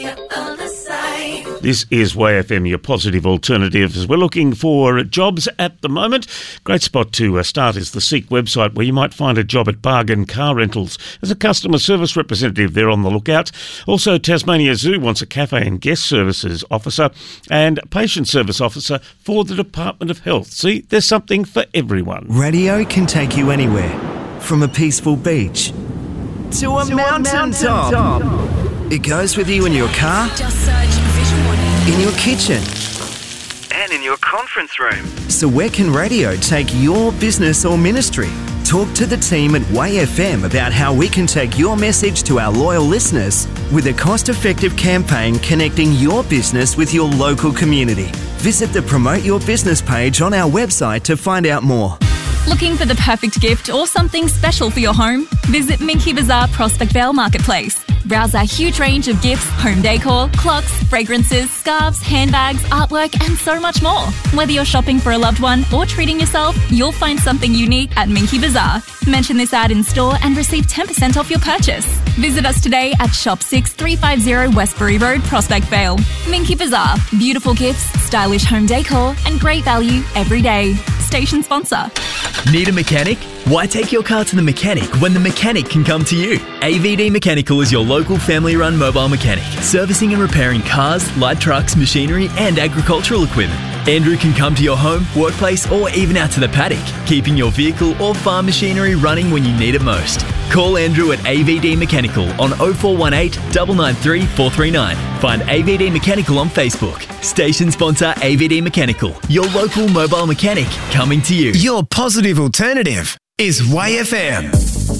This is YFM, your positive alternative. As we're looking for jobs at the moment, great spot to start is the Seek website, where you might find a job at Bargain Car Rentals as a customer service representative. They're on the lookout. Also, Tasmania Zoo wants a cafe and guest services officer and patient service officer for the Department of Health. See, there's something for everyone. Radio can take you anywhere, from a peaceful beach to a mountain top. It goes with you in your car, Just search Vision Warning. in your kitchen. And in your conference room. So where can radio take your business or ministry? Talk to the team at YFM about how we can take your message to our loyal listeners with a cost-effective campaign connecting your business with your local community. Visit the Promote Your Business page on our website to find out more. Looking for the perfect gift or something special for your home? Visit Minky Bazaar Prospect Vale Marketplace. Browse our huge range of gifts, home decor, clocks, fragrances, scarves, handbags, artwork, and so much more. Whether you're shopping for a loved one or treating yourself, you'll find something unique at Minky Bazaar. Mention this ad in store and receive 10% off your purchase. Visit us today at Shop 6350 Westbury Road, Prospect Vale. Minky Bazaar. Beautiful gifts, stylish home decor, and great value every day. Station sponsor. Need a mechanic? Why take your car to the mechanic when the mechanic can come to you? AVD Mechanical is your local family-run mobile mechanic, servicing and repairing cars, light trucks, machinery and agricultural equipment. Andrew can come to your home, workplace or even out to the paddock, keeping your vehicle or farm machinery running when you need it most. Call Andrew at AVD Mechanical on 0418 993 439. Find AVD Mechanical on Facebook. Station sponsor AVD Mechanical, your local mobile mechanic coming to you. Your positive alternative is YFM.